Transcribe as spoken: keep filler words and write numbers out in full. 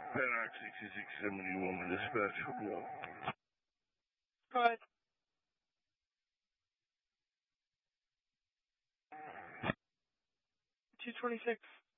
Panax sixty-six seventy-one, dispatch, go. Go ahead. two twenty-six.